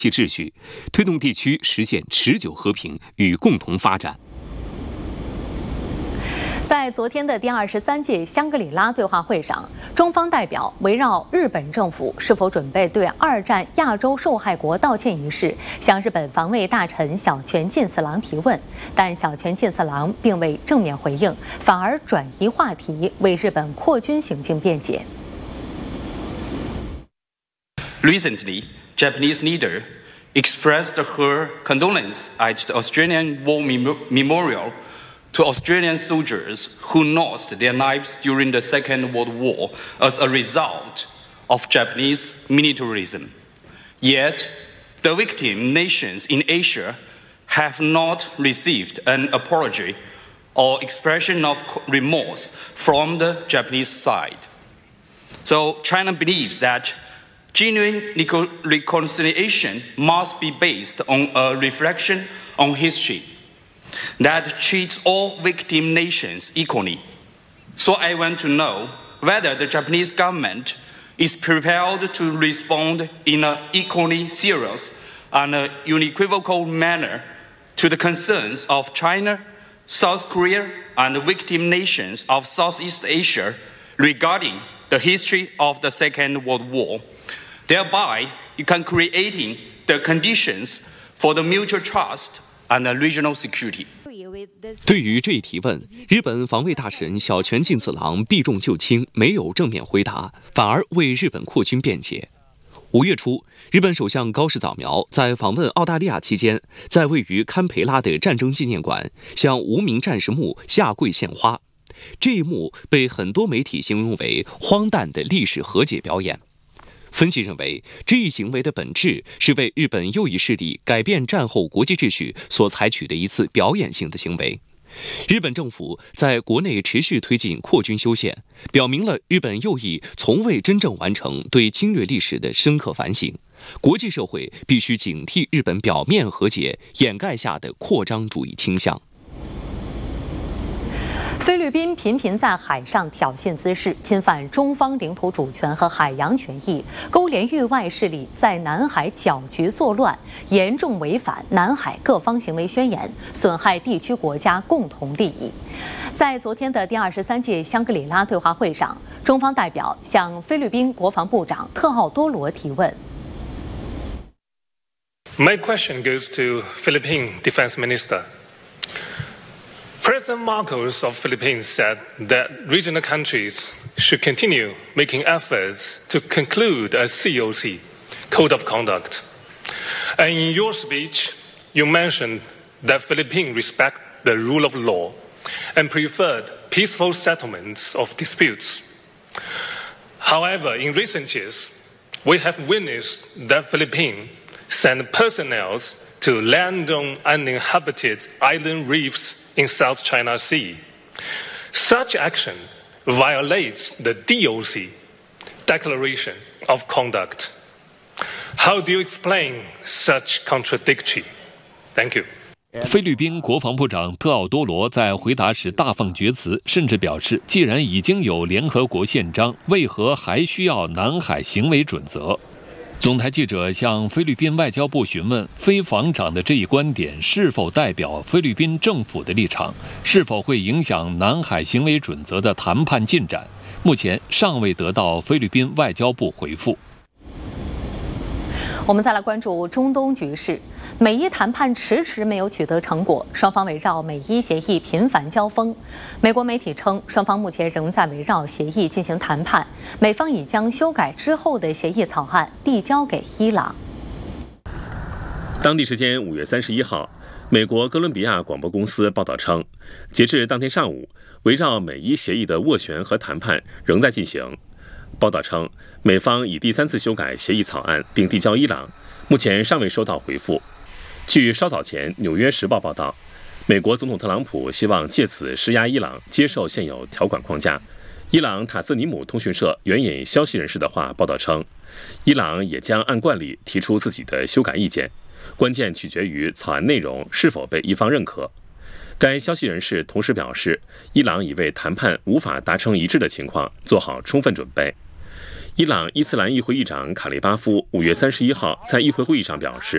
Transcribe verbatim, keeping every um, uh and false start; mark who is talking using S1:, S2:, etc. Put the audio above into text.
S1: 秩序，推动地区实现持久和平与共同发展。
S2: 在昨天的第二十三届香格里拉对话会上，中方代表围绕日本政府是否准备对二战亚洲受害国道歉一事，向日本防卫大臣小泉进次郎提问，但小泉进次郎并未正面回应，反而转移话题，为日本扩军行径辩解。
S3: Recently, Japanese leader expressed her condolence at the Australian War Memorial to Australian soldiers who lost their lives during the Second World War as a result of Japanese militarism. Yet, the victim nations in Asia have not received an apology or expression of remorse from the Japanese side. So China believes that genuine reconciliation must be based on a reflection on history that treats all victim nations equally. So I want to know whether the Japanese government is prepared to respond in an equally serious and unequivocal manner to the concerns of China, South Korea, and victim nations of Southeast Asia regarding the history of the Second World War. Thereby, you can create the conditions for the mutual trust and regional security.
S1: 对于这一提问，日本防卫大臣小泉进次郎避重就轻，没有正面回答，反而为日本扩军辩解。五月初，日本首相高市早苗在访问澳大利亚期间，在位于堪培拉的战争纪念馆向无名战士墓下跪献花，这一幕被很多媒体形容为荒诞的历史和解表演。分析认为，这一行为的本质是为日本右翼势力改变战后国际秩序所采取的一次表演性的行为。日本政府在国内持续推进扩军修宪，表明了日本右翼从未真正完成对侵略历史的深刻反省。国际社会必须警惕日本表面和解掩盖下的扩张主义倾向。
S2: 菲律宾频频在海上挑衅滋事，侵犯中方领土主权和海洋权益，勾连域外势力在南海搅局作乱，严重违反南海各方行为宣言，损害地区国家共同利益。在昨天的第二十三届香格里拉对话会上，中方代表向菲律宾国防部长特奥多罗提问。
S4: My question goes to Philippine Defense Minister.President Marcos of Philippines said that regional countries should continue making efforts to conclude a C O C, Code of Conduct. And in your speech, you mentioned that Philippines respect the rule of law and preferred peaceful settlements of disputes. However, in recent years, we have witnessed that Philippines send personnel to land on uninhabited island reefs.In South China Sea. Such action violates the D O C, Declaration of Conduct. How do you explain such contradiction? Thank you.
S5: 菲律宾国防部长特奥多罗在回答时大放厥词，甚至表示，既然已经有联合国宪章，为何还需要南海行为准则？总台记者向菲律宾外交部询问，菲防长的这一观点是否代表菲律宾政府的立场，是否会影响南海行为准则的谈判进展？目前尚未得到菲律宾外交部回复。
S2: 我们再来关注中东局势，美伊谈判迟迟没有取得成果，双方围绕美伊协议频繁交锋。美国媒体称，双方目前仍在围绕协议进行谈判，美方已将修改之后的协议草案递交给伊朗。
S6: 当地时间五月三十一号，美国哥伦比亚广播公司报道称，截至当天上午，围绕美伊协议的斡旋和谈判仍在进行。报道称，美方已第三次修改协议草案并递交伊朗，目前尚未收到回复。据稍早前《纽约时报》报道，美国总统特朗普希望借此施压伊朗接受现有条款框架。伊朗塔斯尼姆通讯社援引消息人士的话报道称，伊朗也将按惯例提出自己的修改意见，关键取决于草案内容是否被伊方认可。该消息人士同时表示，伊朗已为谈判无法达成一致的情况做好充分准备。伊朗伊斯兰议会议长卡利巴夫五月三十一号在议会会议上表示，